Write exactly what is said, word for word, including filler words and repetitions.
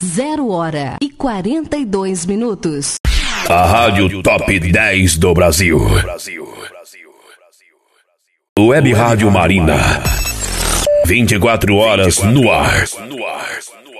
Zero hora e quarenta e dois minutos. A Rádio Top dez do Brasil. Web Rádio Marina. vinte e quatro horas no ar.